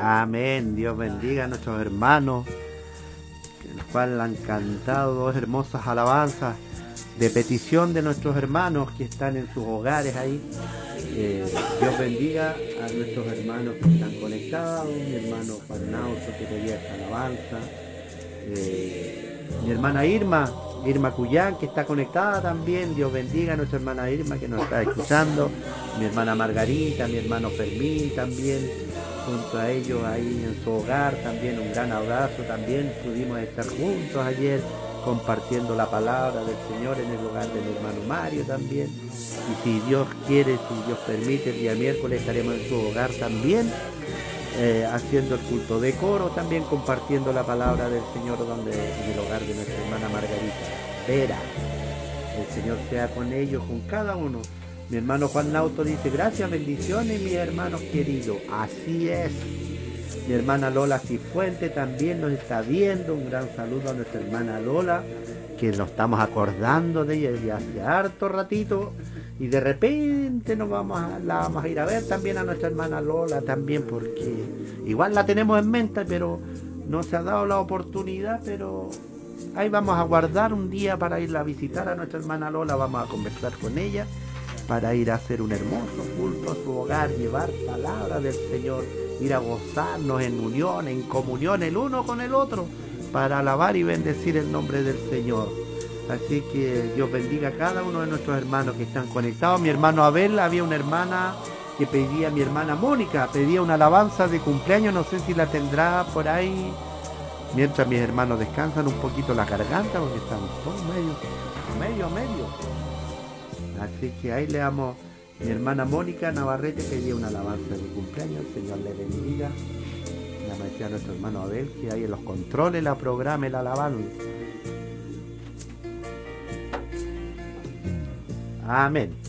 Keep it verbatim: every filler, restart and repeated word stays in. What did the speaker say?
Amén. Dios bendiga a nuestros hermanos, el cual han cantado dos hermosas alabanzas de petición de nuestros hermanos que están en sus hogares ahí. Eh, Dios bendiga a nuestros hermanos que están conectados, mi hermano Juan Nauso que pedía esta alabanza, eh, mi hermana Irma, Irma Cuyán que está conectada también. Dios bendiga a nuestra hermana Irma que nos está escuchando, mi hermana Margarita, mi hermano Fermín también, junto a ellos ahí en su hogar también un gran abrazo. También pudimos estar juntos ayer compartiendo la palabra del Señor en el hogar de mi hermano Mario también, y si Dios quiere, si Dios permite, el día miércoles estaremos en su hogar también eh, haciendo el culto de coro, también compartiendo la palabra del Señor donde, en el hogar de nuestra hermana Margarita Vera. El Señor sea con ellos, con cada uno. Mi hermano Juan Nauto dice: gracias, bendiciones mis hermanos queridos. Así es. Mi hermana Lola Cifuente también nos está viendo. Un gran saludo a nuestra hermana Lola, que nos estamos acordando de ella desde hace harto ratito. Y de repente nos vamos a, la vamos a ir a ver también a nuestra hermana Lola también, porque igual la tenemos en mente, pero no se ha dado la oportunidad. Pero ahí vamos a guardar un día para irla a visitar a nuestra hermana Lola. Vamos a conversar con ella para ir a hacer un hermoso culto a su hogar, llevar palabra del Señor, ir a gozarnos en unión, en comunión el uno con el otro, para alabar y bendecir el nombre del Señor. Así que Dios bendiga a cada uno de nuestros hermanos que están conectados. Mi hermano Abel, había una hermana que pedía, mi hermana Mónica, pedía una alabanza de cumpleaños, no sé si la tendrá por ahí, mientras mis hermanos descansan un poquito la garganta, porque están todos medio, medio, medio. Así que ahí le damos. Mi hermana Mónica Navarrete pedía una alabanza de cumpleaños. El Señor le bendiga. Ya me decía a nuestro hermano Abel que ahí en los controles la programe la alabanza. Amén.